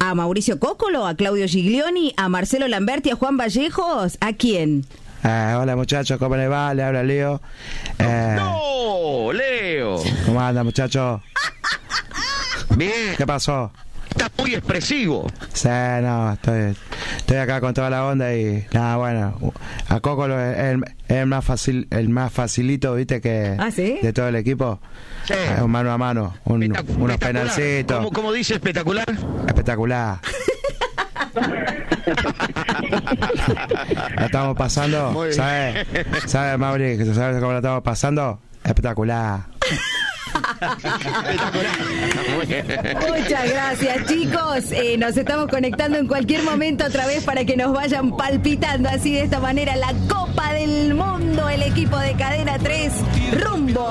¿A Mauricio Cóccolo, a Claudio Giglioni, a Marcelo Lamberti, a Juan Vallejos? ¿A quién? Hola muchachos, ¿cómo les va? Le habla Leo. ¡No, Leo! ¿Cómo anda muchachos? Bien. ¿Qué pasó? Estás muy expresivo. Sí, no, estoy acá con toda la onda y nada, bueno, a Cóccolo es el más facilito, viste, que ¿Ah, sí? de todo el equipo. Sí. Un mano a mano, unos penalcitos. ¿Cómo dice espectacular? Espectacular. La estamos pasando, ¿sabes, Mauri? ¿Sabes cómo la estamos pasando? Espectacular. Muchas gracias, chicos. Nos estamos conectando en cualquier momento otra vez para que nos vayan palpitando así de esta manera la Copa del Mundo, el equipo de Cadena 3 rumbo